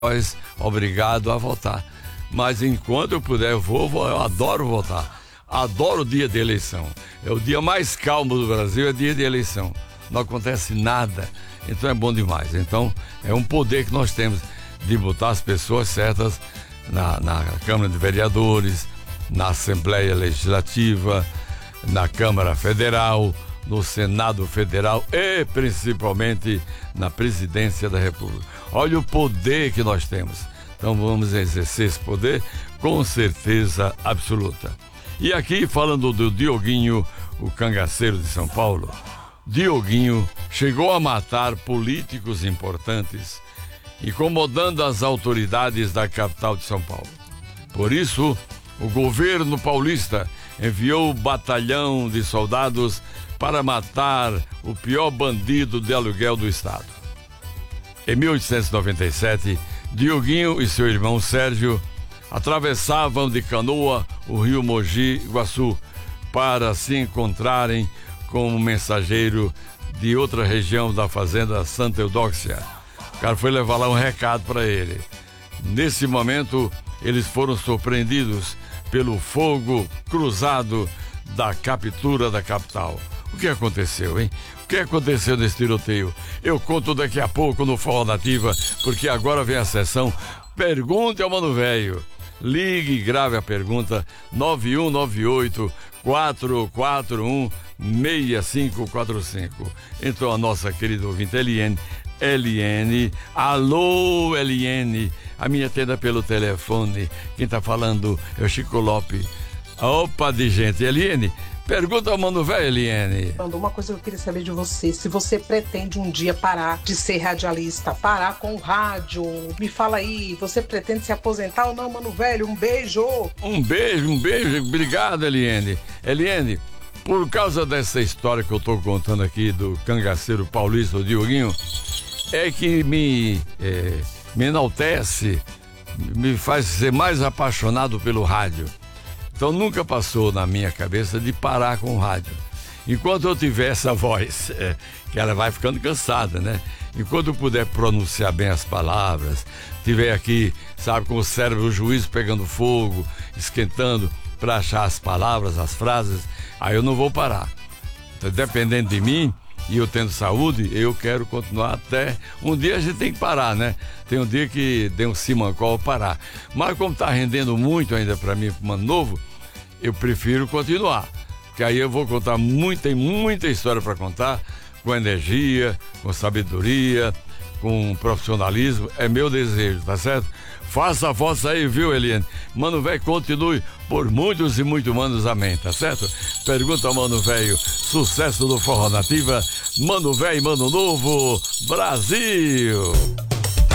nós, obrigado a votar. Mas enquanto eu puder, eu adoro votar. Adoro o dia de eleição. É o dia mais calmo do Brasil, é dia de eleição. Não acontece nada. Então é bom demais. Então é um poder que nós temos de botar as pessoas certas na Câmara de Vereadores, na Assembleia Legislativa, na Câmara Federal, no Senado Federal e principalmente na Presidência da República. Olha o poder que nós temos. Então vamos exercer esse poder com certeza absoluta. E aqui falando do Dioguinho, o cangaceiro de São Paulo, Dioguinho chegou a matar políticos importantes, incomodando as autoridades da capital de São Paulo. Por isso, o governo paulista enviou um batalhão de soldados para matar o pior bandido de aluguel do estado. Em 1897, Dioguinho e seu irmão Sérgio atravessavam de canoa o rio Mogi Guaçu para se encontrarem com um mensageiro de outra região da fazenda Santa Eudóxia. O cara foi levar lá um recado para ele. Nesse momento, eles foram surpreendidos pelo fogo cruzado da captura da capital. O que aconteceu, hein? O que aconteceu nesse tiroteio? Eu conto daqui a pouco no Forró Nativa, porque agora vem a sessão Pergunte ao Mano Velho. Ligue e grave a pergunta 9198-441-6545. Então a nossa querida ouvinte Eliene, alô Eliene, a minha tenda pelo telefone, quem tá falando é o Chico Lopes. Opa de gente, Eliene, pergunta ao Mano Velho, Eliene. Uma coisa que eu queria saber de você, se você pretende um dia parar de ser radialista, parar com o rádio, me fala aí, você pretende se aposentar ou não, Mano Velho? Um beijo! Um beijo, obrigado, Eliene. Eliene, por causa dessa história que eu tô contando aqui do cangaceiro paulista, o Dioguinho, é que me enaltece, me faz ser mais apaixonado pelo rádio. Então nunca passou na minha cabeça de parar com o rádio. Enquanto eu tiver essa voz, que ela vai ficando cansada, né? Enquanto eu puder pronunciar bem as palavras, tiver aqui, sabe, com o cérebro, o juízo pegando fogo, esquentando para achar as palavras, as frases, aí eu não vou parar. Então, dependendo de mim, e eu tendo saúde, eu quero continuar até... Um dia a gente tem que parar, né? Tem um dia que deu um simancol parar. Mas como tá rendendo muito ainda para mim, para o Mano Novo, eu prefiro continuar. Porque aí eu vou contar muita história para contar, com energia, com sabedoria, com profissionalismo. É meu desejo, tá certo? Faça a voz aí, viu, Eliane? Mano Velho, continue por muitos e muitos anos, amém, tá certo? Pergunta ao Mano Velho, sucesso do Forró Nativa, Mano Velho, Mano Novo, Brasil!